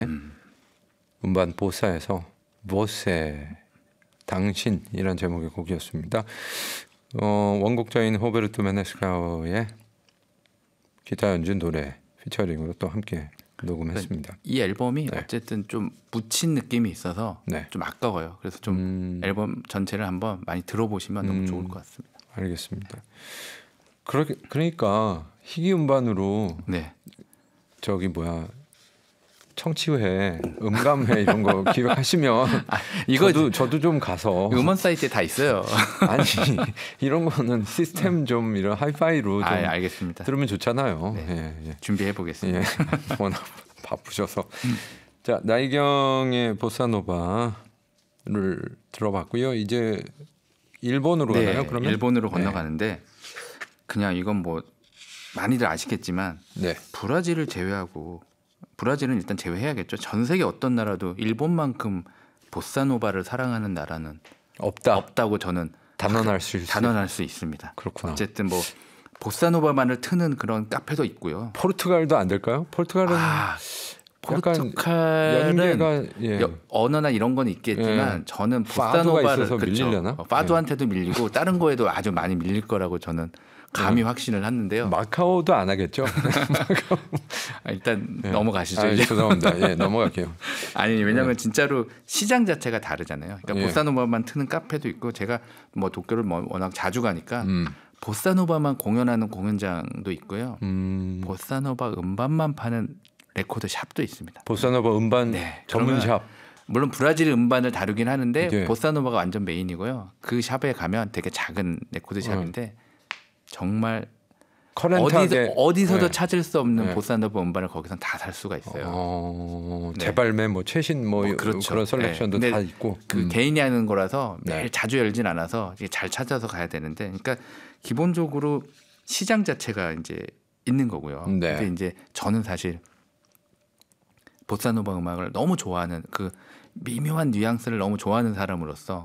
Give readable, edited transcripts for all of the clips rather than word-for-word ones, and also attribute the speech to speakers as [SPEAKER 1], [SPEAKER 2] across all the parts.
[SPEAKER 1] 음반 보사에서 보세 당신이란 제목의 곡이었습니다. 원곡자인 호베르토 메네스카우의 기타 연주 노래 피처링으로 또 함께 녹음했습니다.
[SPEAKER 2] 이 앨범이
[SPEAKER 1] 네.
[SPEAKER 2] 어쨌든 좀 묻힌 느낌이 있어서
[SPEAKER 1] 네.
[SPEAKER 2] 좀 아까워요. 그래서 좀 앨범 전체를 한번 많이 들어보시면 너무 좋을 것 같습니다.
[SPEAKER 1] 알겠습니다. 그러니까 희귀 음반으로
[SPEAKER 2] 네.
[SPEAKER 1] 저기 뭐야 청취회, 음감회 이런 거 기획하시면
[SPEAKER 2] 이거
[SPEAKER 1] 저도 좀 가서
[SPEAKER 2] 음원 사이트에 다 있어요.
[SPEAKER 1] 아니 이런 거는 시스템 좀 이런 하이파이로 좀
[SPEAKER 2] 알겠습니다.
[SPEAKER 1] 들으면 좋잖아요.
[SPEAKER 2] 네.
[SPEAKER 1] 예.
[SPEAKER 2] 준비해 보겠습니다.
[SPEAKER 1] 예. 워낙 바쁘셔서 자 나이경의 보사노바를 들어봤고요. 이제 일본으로
[SPEAKER 2] 네,
[SPEAKER 1] 가나요? 그러면
[SPEAKER 2] 일본으로
[SPEAKER 1] 네.
[SPEAKER 2] 건너가는데 그냥 이건 뭐 많이들 아시겠지만
[SPEAKER 1] 네.
[SPEAKER 2] 브라질을 제외하고 브라질은 일단 제외해야겠죠. 전 세계 어떤 나라도 일본만큼 보사노바를 사랑하는 나라는 없다고 저는
[SPEAKER 1] 단언할 수
[SPEAKER 2] 있습니다.
[SPEAKER 1] 그렇구나.
[SPEAKER 2] 어쨌든 뭐 보사노바만을 트는 그런 카페도 있고요.
[SPEAKER 1] 포르투갈도 안 될까요? 포르투갈은
[SPEAKER 2] 포르투갈은
[SPEAKER 1] 연계가
[SPEAKER 2] 언어나 이런 건 있겠지만 저는
[SPEAKER 1] 파도가
[SPEAKER 2] 보사노바를
[SPEAKER 1] 있어서 밀리려나?
[SPEAKER 2] 파도한테도 밀리고 다른 거에도 아주 많이 밀릴 거라고 저는 감히 확신을 하는데요.
[SPEAKER 1] 마카오도 안 하겠죠?
[SPEAKER 2] 일단 넘어가시죠.
[SPEAKER 1] 죄송합니다. 예, 넘어갈게요.
[SPEAKER 2] 아니 왜냐하면 진짜로 시장 자체가 다르잖아요. 그러니까
[SPEAKER 1] 예.
[SPEAKER 2] 보사노바만 트는 카페도 있고 제가 뭐 도쿄를 워낙 자주 가니까 보사노바만 공연하는 공연장도 있고요. 보사노바 음반만 파는 레코드 샵도 있습니다.
[SPEAKER 1] 보사노바 음반
[SPEAKER 2] 네,
[SPEAKER 1] 전문샵.
[SPEAKER 2] 물론 브라질 음반을 다루긴 하는데
[SPEAKER 1] 예.
[SPEAKER 2] 보사노바가 완전 메인이고요. 그 샵에 가면 되게 작은 레코드 샵인데 정말 어디서도
[SPEAKER 1] 네.
[SPEAKER 2] 찾을 수 없는
[SPEAKER 1] 네.
[SPEAKER 2] 보사노바 음반을 거기서 다 살 수가 있어요. 네.
[SPEAKER 1] 재발매, 뭐 최신 뭐
[SPEAKER 2] 그렇죠.
[SPEAKER 1] 그런 셀렉션도
[SPEAKER 2] 네.
[SPEAKER 1] 다 있고.
[SPEAKER 2] 그 개인이 하는 거라서 매일
[SPEAKER 1] 네.
[SPEAKER 2] 자주 열진 않아서 이게 잘 찾아서 가야 되는데, 그러니까 기본적으로 시장 자체가 이제 있는 거고요.
[SPEAKER 1] 네.
[SPEAKER 2] 근데 이제 저는 사실 보사노바 음악을 너무 좋아하는 그 미묘한 뉘앙스를 너무 좋아하는 사람으로서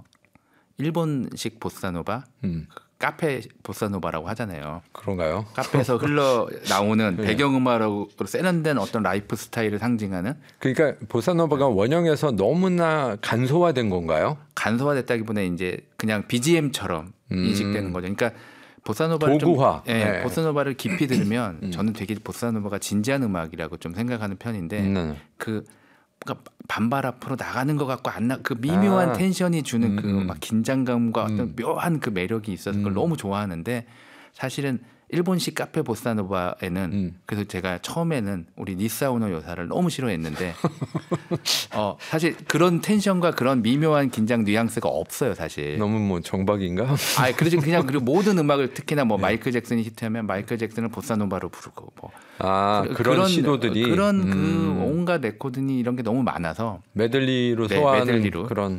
[SPEAKER 2] 일본식 보사노바 카페 보사노바라고 하잖아요.
[SPEAKER 1] 그런가요?
[SPEAKER 2] 카페에서 흘러 나오는 배경음악으로 세련된 어떤 라이프 스타일을 상징하는.
[SPEAKER 1] 그러니까 보사노바가 원형에서 너무나 간소화된 건가요?
[SPEAKER 2] 간소화됐다기보다 이제 그냥 BGM처럼 인식되는 거죠. 그러니까 보사노바를
[SPEAKER 1] 도구화.
[SPEAKER 2] 네. 보사노바를 깊이 들으면 저는 되게 보사노바가 진지한 음악이라고 좀 생각하는 편인데 그러니까 반발 앞으로 나가는 것 같고 그 미묘한 텐션이 주는 그 막 긴장감과 어떤 묘한 그 매력이 있어서 그걸 너무 좋아하는데, 사실은 일본식 카페 보사노바에는 그래서 제가 처음에는 우리 니사오노 요사를 너무 싫어했는데 사실 그런 텐션과 그런 미묘한 긴장 뉘앙스가 없어요, 사실.
[SPEAKER 1] 너무 뭐 정박인가?
[SPEAKER 2] 그래서 그냥 그리고 모든 음악을 특히나 뭐 마이클 잭슨이 히트하면 마이클 잭슨을 보사노바로 부르고 뭐
[SPEAKER 1] 그런 시도들이
[SPEAKER 2] 그런 그 온갖 레코드니 이런 게 너무 많아서
[SPEAKER 1] 메들리로 소화하는
[SPEAKER 2] 메들리로.
[SPEAKER 1] 그런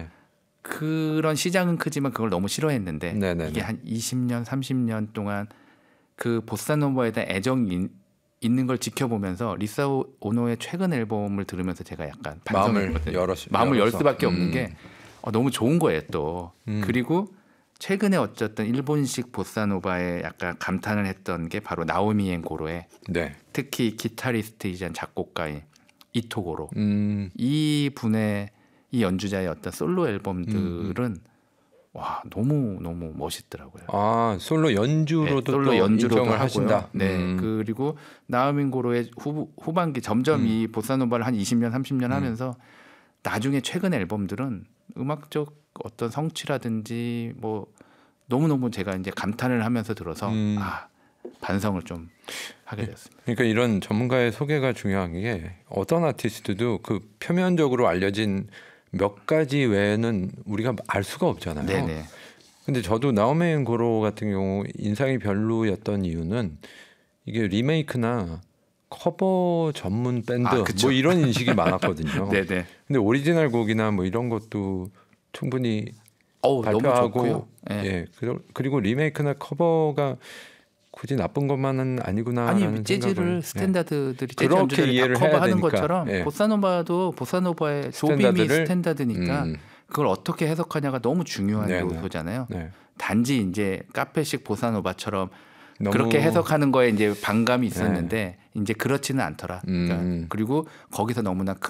[SPEAKER 2] 그런 시장은 크지만 그걸 너무 싫어했는데
[SPEAKER 1] 네네네.
[SPEAKER 2] 이게 한 20년, 30년 동안 그 보사노바에 대한 애정이 있는 걸 지켜보면서 리사 오노의 최근 앨범을 들으면서 제가 약간 마음을 열 수밖에 없는 게 너무 좋은 거예요 또. 그리고 최근에 어쨌든 일본식 보사노바에 약간 감탄을 했던 게 바로 나오미 엔 고로의 특히 기타리스트이자 작곡가인 이토 고로 이 분의 이 연주자의 어떤 솔로 앨범들은 와 너무 멋있더라고요.
[SPEAKER 1] 솔로 연주로도
[SPEAKER 2] 솔로
[SPEAKER 1] 또
[SPEAKER 2] 연주로도
[SPEAKER 1] 인정을
[SPEAKER 2] 하고요.
[SPEAKER 1] 하신다.
[SPEAKER 2] 네. 그리고 나오미 고로의 후반기 점점 이 보사노바를 한 20년 30년 하면서 나중에 최근 앨범들은 음악적 어떤 성취라든지 뭐 너무너무 제가 이제 감탄을 하면서 들어서 반성을 좀 하게 되었습니다.
[SPEAKER 1] 그러니까 이런 전문가의 소개가 중요한 게 어떤 아티스트도 그 표면적으로 알려진 몇 가지 외에는 우리가 알 수가 없잖아요.
[SPEAKER 2] 네네.
[SPEAKER 1] 근데 저도 나오미 엔 고로 같은 경우 인상이 별로였던 이유는 이게 리메이크나 커버 전문 밴드 뭐 이런 인식이 많았거든요.
[SPEAKER 2] 네네.
[SPEAKER 1] 근데 오리지널 곡이나 뭐 이런 것도 충분히 발표하고 그리고 리메이크나 커버가 굳이 나쁜 것만은 아니구나.
[SPEAKER 2] 아니 재즈를 스탠다드들이 재즈 연주자를 다 커버하는 것처럼 보사노바도 보사노바의 조빔이 스탠다드니까 그걸 어떻게 해석하냐가 너무 중요한 요소잖아요. 단지 이제 카페식 보사노바처럼 그렇게 해석하는 거에 이제 반감이 있었는데 이제 그렇지는 않더라. 그러니까 그리고 거기서 너무나 큰